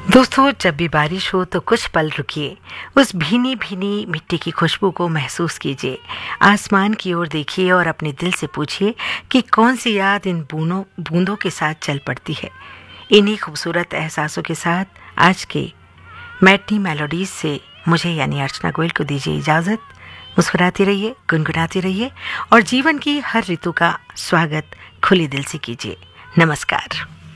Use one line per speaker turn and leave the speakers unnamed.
दोस्तों, जब भी बारिश हो तो कुछ पल रुकिए, उस भीनी भीनी मिट्टी की खुशबू को महसूस कीजिए, आसमान की ओर देखिए और अपने दिल से पूछिए कि कौन सी याद इन बूंदों बूंदों के साथ चल पड़ती है। इन्हीं खूबसूरत एहसासों के साथ आज के मैटनी मेलोडीज से मुझे यानी अर्चना गोयल को दीजिए इजाज़त। मुस्कुराते रहिए, गुनगुनाते रहिए और जीवन की हर ऋतु का स्वागत खुले दिल से कीजिए। नमस्कार।